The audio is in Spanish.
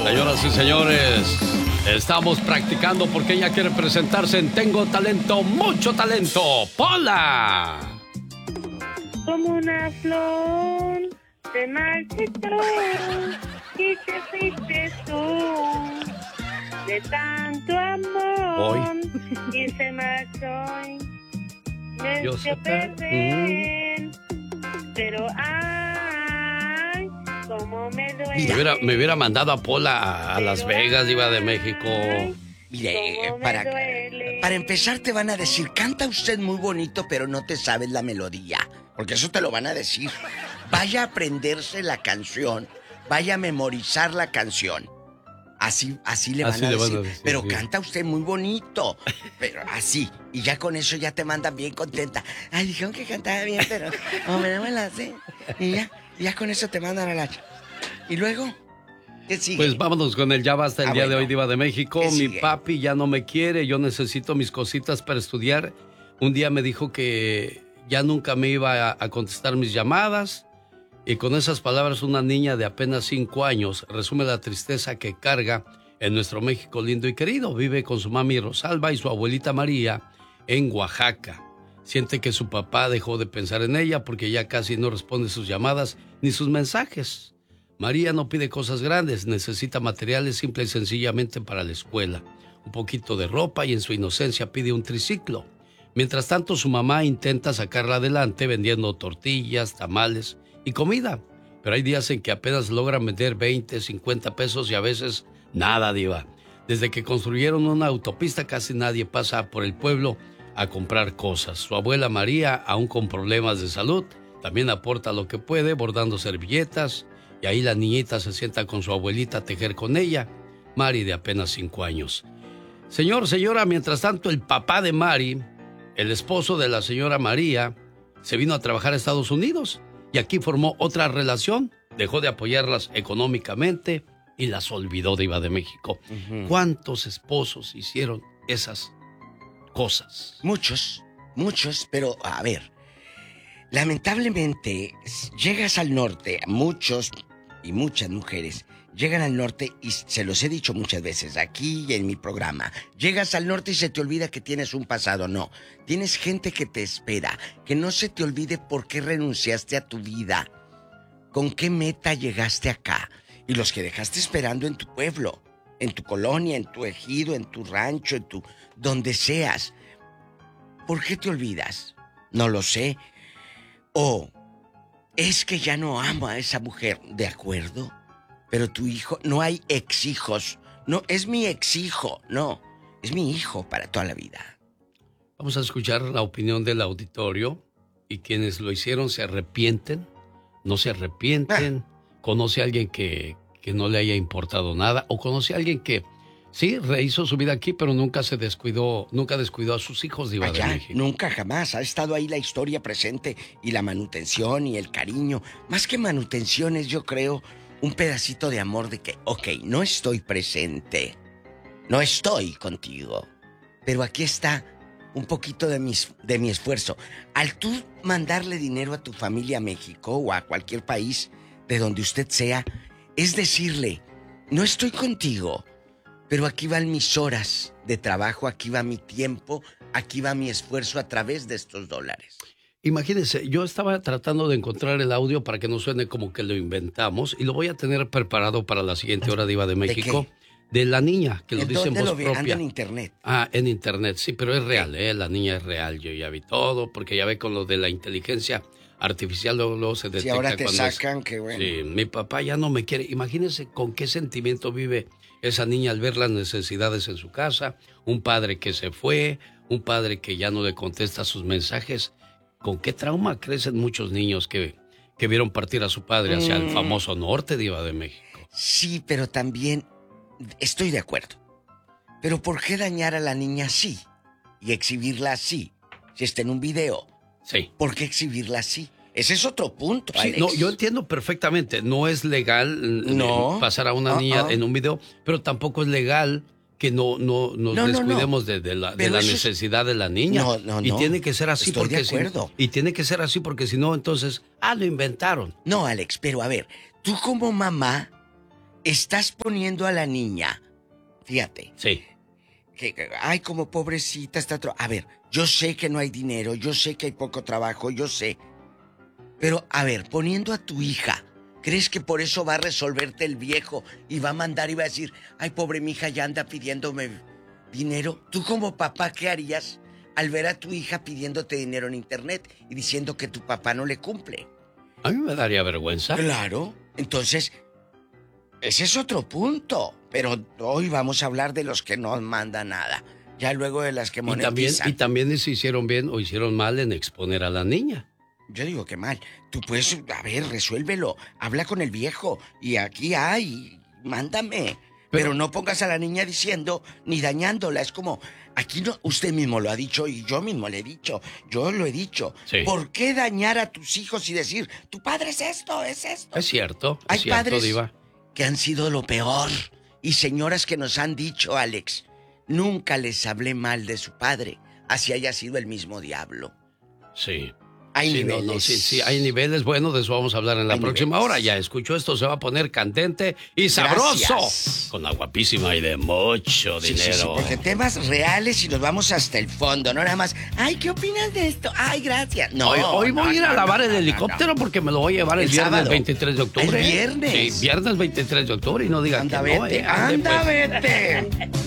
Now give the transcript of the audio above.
Señoras y señores, estamos practicando porque ella quiere presentarse en Tengo Talento, Mucho Talento. ¡Pola! Como una flor se marchitó y te fuiste tú de tanto amor. Hoy. Y se marchó y me Yo dio sé perder. Pero ay, cómo me duele. Me hubiera mandado a Pola a Las Vegas, Diva de México. Mire, Cómo me para duele. empezar te van a decir, canta usted muy bonito, pero no te sabes la melodía. Porque eso te lo van a decir. Vaya a aprenderse la canción, vaya a memorizar la canción. Así le van a decir. Pero sí, canta usted muy bonito. Pero así. Y ya con eso ya te mandan bien contenta. Ay, dijeron que cantaba bien, pero hombre, no me la sé. Y ya con eso te mandan a la... Y luego, ¿qué sigue? Pues vámonos con el Ya Basta el día de hoy, Diva de México. Mi papi ya no me quiere, yo necesito mis cositas para estudiar. Un día me dijo que ya nunca me iba a contestar mis llamadas. Y con esas palabras, una niña de apenas 5 años resume la tristeza que carga en nuestro México lindo y querido. Vive con su mami Rosalba y su abuelita María en Oaxaca. Siente que su papá dejó de pensar en ella porque ya casi no responde sus llamadas ni sus mensajes. María no pide cosas grandes, necesita materiales simple y sencillamente para la escuela. Un poquito de ropa y en su inocencia pide un triciclo. Mientras tanto, su mamá intenta sacarla adelante vendiendo tortillas, tamales y comida, pero hay días en que apenas logran vender 20, 50 pesos y a veces nada, Diva. Desde que construyeron una autopista casi nadie pasa por el pueblo a comprar cosas. Su abuela María, aún con problemas de salud, también aporta lo que puede bordando servilletas y ahí la niñita se sienta con su abuelita a tejer con ella, Mari de apenas 5 años. Señora, mientras tanto el papá de Mari, el esposo de la señora María, se vino a trabajar a Estados Unidos. Y aquí formó otra relación, dejó de apoyarlas económicamente y las olvidó, Diva de México. ¿Cuántos esposos hicieron esas cosas? Muchos, pero a ver, lamentablemente llegas al norte, muchos y muchas mujeres llegan al norte y se los he dicho muchas veces aquí y en mi programa. Llegas al norte y se te olvida que tienes un pasado. No, tienes gente que te espera. Que no se te olvide por qué renunciaste a tu vida. ¿Con qué meta llegaste acá? Y los que dejaste esperando en tu pueblo, en tu colonia, en tu ejido, en tu rancho, en tu... donde seas. ¿Por qué te olvidas? No lo sé. O es que ya no amo a esa mujer. ¿De acuerdo? Pero tu hijo, no hay ex-hijos. No, es mi ex-hijo. No, es mi hijo para toda la vida. Vamos a escuchar la opinión del auditorio. Y quienes lo hicieron se arrepienten, no se arrepienten. Conoce a alguien que no le haya importado nada. O conoce a alguien que sí, rehizo su vida aquí, pero nunca descuidó a sus hijos, Diva de México. Nunca, jamás. Ha estado ahí la historia presente y la manutención y el cariño. Más que manutenciones, yo creo... un pedacito de amor de que, ok, no estoy presente, no estoy contigo, pero aquí está un poquito de mi esfuerzo. Al tú mandarle dinero a tu familia a México o a cualquier país de donde usted sea, es decirle, no estoy contigo, pero aquí van mis horas de trabajo, aquí va mi tiempo, aquí va mi esfuerzo a través de estos dólares. Imagínense, yo estaba tratando de encontrar el audio para que no suene como que lo inventamos y lo voy a tener preparado para la siguiente hora, Diva de México. ¿De la niña, que lo dice en voz propia. Anda en internet. En internet, sí, pero es real, la niña es real. Yo ya vi todo, porque ya ve con lo de la inteligencia artificial, luego se detecta. Si ahora te sacan, qué bueno. Sí, mi papá ya no me quiere. Imagínense con qué sentimiento vive esa niña al ver las necesidades en su casa, un padre que se fue, un padre que ya no le contesta sus mensajes. ¿Con qué trauma crecen muchos niños que vieron partir a su padre hacia el famoso norte, Diva de México? Sí, pero también estoy de acuerdo. Pero ¿por qué dañar a la niña así? Y exhibirla así. Si está en un video. Sí. ¿Por qué exhibirla así? Ese es otro punto, Alex. Sí, no, yo entiendo perfectamente. No es legal pasar a una niña en un video, pero tampoco es legal que no nos descuidemos de la necesidad de la niña. Y tiene que ser así. Estoy de acuerdo. Y tiene que ser así porque si no, entonces, lo inventaron. No, Alex, pero a ver, tú como mamá estás poniendo a la niña, fíjate. Sí. Ay, como pobrecita está... A ver, yo sé que no hay dinero, yo sé que hay poco trabajo, yo sé. Pero, a ver, poniendo a tu hija, ¿crees que por eso va a resolverte el viejo y va a mandar y va a decir, ay, pobre mi hija ya anda pidiéndome dinero? Tú como papá, ¿qué harías al ver a tu hija pidiéndote dinero en internet y diciendo que tu papá no le cumple? A mí me daría vergüenza. Claro, entonces, ese es otro punto. Pero hoy vamos a hablar de los que no mandan nada. Ya luego de las que monetizan. Y también se hicieron bien o hicieron mal en exponer a la niña. Yo digo que mal. Tú puedes, a ver, resuélvelo. Habla con el viejo. Y aquí hay, mándame. Pero no pongas a la niña diciendo, ni dañándola. Es como, aquí no, usted mismo lo ha dicho y yo mismo le he dicho. Yo lo he dicho. Sí. ¿Por qué dañar a tus hijos y decir, tu padre es esto, es esto? Es cierto, hay cierto, padres Diva. Que han sido lo peor. Y señoras que nos han dicho, Alex, nunca les hablé mal de su padre, así haya sido el mismo diablo. Sí. Hay niveles. Sí, hay niveles. Bueno, de eso vamos a hablar en la próxima hora. Ya escucho, esto se va a poner candente y sabroso. Gracias. Con la guapísima y de mucho dinero. Sí, porque temas reales y nos vamos hasta el fondo, no nada más, ay, ¿qué opinas de esto? Ay, gracias. No, hoy voy a ir a lavar el helicóptero porque me lo voy a llevar el viernes sábado. 23 de octubre. El viernes. Sí, viernes 23 de octubre y no digan anda, que no, vete, Ande, anda, pues. vete.